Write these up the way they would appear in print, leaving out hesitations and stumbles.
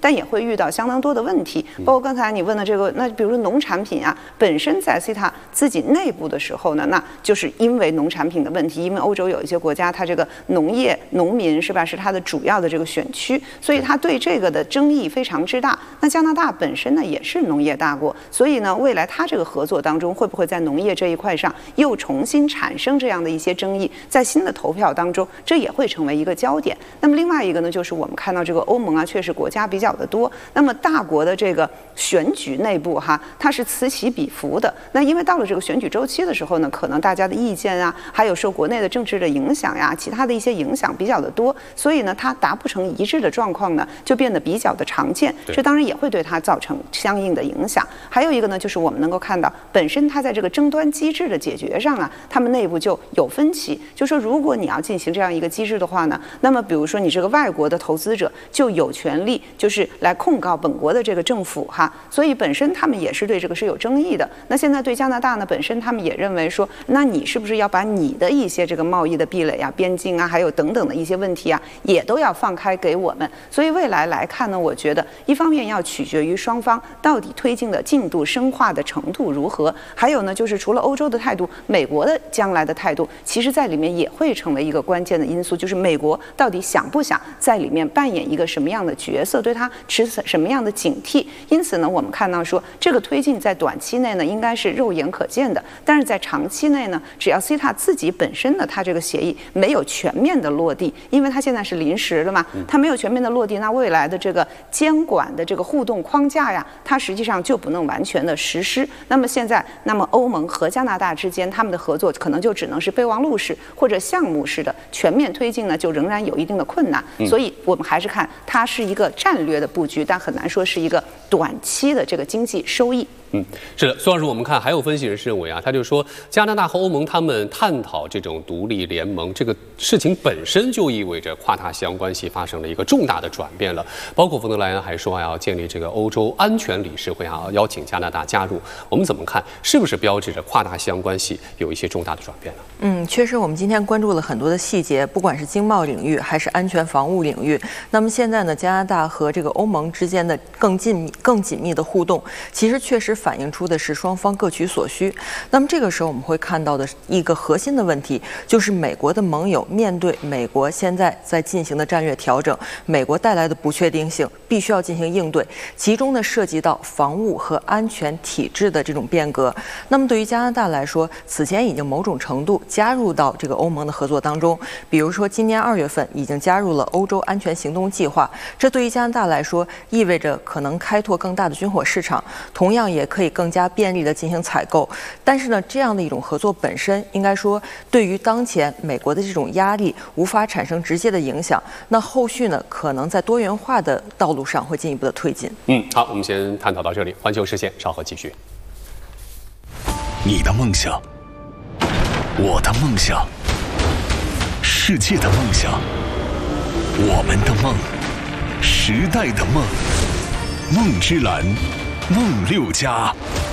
但也会遇到相当多的问题。包括刚才你问的这个，那比如说农产品啊，本身在 CETA 自己内部的时候呢，那就是因为农产品的问题，因为欧洲有一些国家它这个农业农民是吧，是它的主要的这个选区，所以它对这个的争议非常之大。那加拿大本身呢也是农业大国，所以呢未来它这个合作当中会不会在农业这一块上又重新产生这样的一些争议，在新的投票当中这也会成为一个焦点。那么另外一个呢，就是我们看到这个欧盟啊，确实国家比较的多，那么大国的这个选举内部哈，它是此起彼伏的。那因为到了这个选举周期的时候呢，可能大家的意见啊，还有受国内的政治的影响呀，其他的一些影响比较的多，所以呢，它达不成一致的状况呢，就变得比较的常见。这当然也会对它造成相应的影响。还有一个呢，就是我们能够看到，本身它在这个争端机制的解决上啊，他们内部就有分歧。就说如果你要进行这样一个机制的话呢，那么比如说你这个外国的投资者就有权利就是来控告本国的这个政府哈，所以本身他们也是对这个是有争议的。那现在对加拿大呢，本身他们也认为说，那你是不是要把你的一些这个贸易的壁垒啊、边境啊，还有等等的一些问题啊，也都要放开给我们？所以未来来看呢，我觉得一方面要取决于双方到底推进的进度、深化的程度如何，还有呢，就是除了欧洲的态度，美国的将来的态度，其实在里面也会成为一个关键的因素，就是美国到底想不想在里面扮演一个什么样的角色，对它持什么样的警惕。因此呢，我们看到说这个推进在短期内呢，应该是肉眼可见的，但是在长期内呢，只要 CETA 自己本身的它这个协议没有全面的落地，因为它现在是临时的嘛，它没有全面的落地，那未来的这个监管的这个互动框架呀，它实际上就不能完全的实施。那么现在，那么欧盟和加拿大之间他们的合作可能就只能是备忘录式或者项目式的，全面推进呢就仍然有一定的困难。所以我们还是看它是一个战略的布局，但很难说是一个短期的这个经济收益。 是的，苏老师，我们看还有分析人士认为啊，他就说加拿大和欧盟他们探讨这种独立联盟这个事情本身就意味着跨大西洋关系发生了一个重大的转变了。包括冯德莱恩还说要建立这个欧洲安全理事会啊，邀请加拿大加入。我们怎么看？是不是标志着跨大西洋关系有一些重大的转变呢？ 确实，我们今天关注了很多的细节，不管是经贸领域还是安全防务领域。那么现在呢，加拿大和这个欧盟之间的更紧密的互动，其实确实反映出的是双方各取所需。那么这个时候我们会看到的一个核心的问题，就是美国的盟友面对美国现在在进行的战略调整，美国带来的不确定性，必须要进行应对，其中呢涉及到防务和安全体制的这种变革。那么对于加拿大来说，此前已经某种程度加入到这个欧盟的合作当中，比如说今年2月份已经加入了欧洲安全行动计划，这对于加拿大来说意味着可能开拓更大的军火市场，同样也可以更加便利的进行采购。但是呢，这样的一种合作本身，应该说对于当前美国的这种压力无法产生直接的影响。那后续呢，可能在多元化的道路上会进一步的推进。 好，我们先探讨到这里，环球视线稍后继续。 你的梦想，我的梦想，世界的梦想，我们的梦，时代的梦，梦之蓝，梦六家。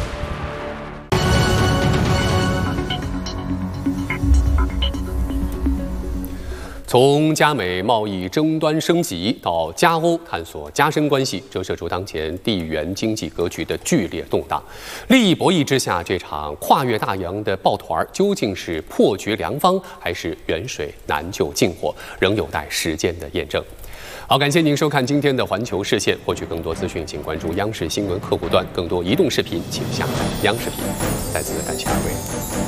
从加美贸易争端升级到加欧探索加深关系，折射出当前地缘经济格局的剧烈动荡。利益博弈之下，这场跨越大洋的抱团究竟是破局良方，还是远水难救近火，仍有待时间的验证。好，感谢您收看今天的环球视线。获取更多资讯，请关注央视新闻客户端。更多移动视频，请下载央视频。再次感谢二位。